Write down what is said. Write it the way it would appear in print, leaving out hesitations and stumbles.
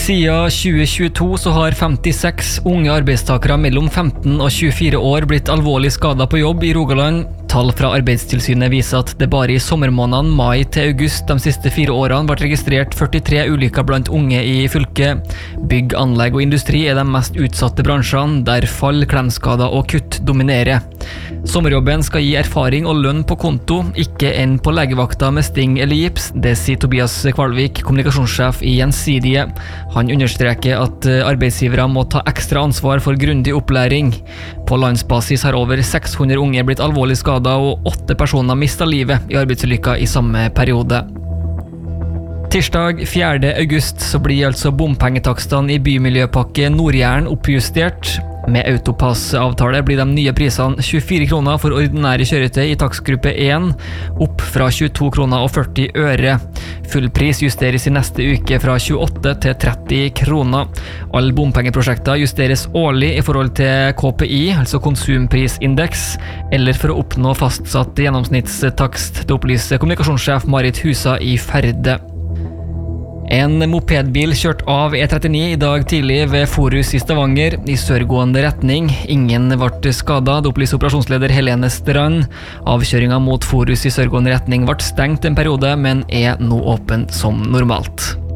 Siden 2022 så har 56 unge arbeidstakere mellom 15 og 24 år blitt alvorlig skadet på jobb i Rogaland. Tall fra Arbeidstilsynet viser at det bare i sommermånedene mai til august de siste 4 årene ble registrert 43 ulykker blant unge i fylket. Bygg, anlegg og industri er de mest utsatte bransjene, der fall, klemmskader og kutt dominerer. Sommerjobben skal gi erfaring og lønn på konto, ikke enn på legevakta med sting eller gips. Det sier Tobias Kvalvik, kommunikasjonssjef i Gjensidige. Han understreker at arbeidsgivere må ta ekstra ansvar for grundig opplæring. På landsbasis har over 600 unge blitt alvorlig skadet, og 8 personer mistet livet i arbeidsulykker i samme periode. Tirsdag 4. august så blir altså bompengetakstene i bymiljøpakke Nord-Jæren oppjustert. Med autopassavtale blir de nye prisene 24 kroner for ordinære kjøretøy i takstgruppe 1, opp fra 22 kroner og 40 øre. Fullpris justeres i neste uke fra 28 til 30 kroner. Alle bompengeprosjekter justeres årlig i forhold til KPI, altså konsumprisindeks, eller for å oppnå fastsatt gjennomsnittstakst. Det opplyser kommunikasjonssjef Marit Husa i Ferde. En mopedbil kjørt av E39 i dag tidlig ved Forus i Stavanger i sørgående retning. Ingen ble skadet, det opplyser operasjonsleder Helene Strand. Avkjøringen mot Forus i sørgående retning ble stengt en periode, men er nå åpen som normalt.